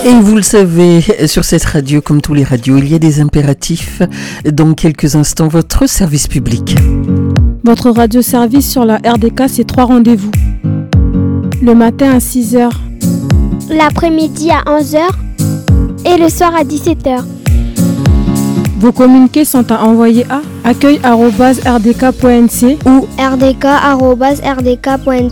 Et vous le savez, sur cette radio, comme tous les radios, il y a des impératifs. Dans quelques instants, votre service public. Votre radio-service sur la RDK, c'est 3 rendez-vous. Le matin à 6h. L'après-midi à 11h. Et le soir à 17h. Vos communiqués sont à envoyer à accueil@rdk.nc ou rdk@rdk.nc.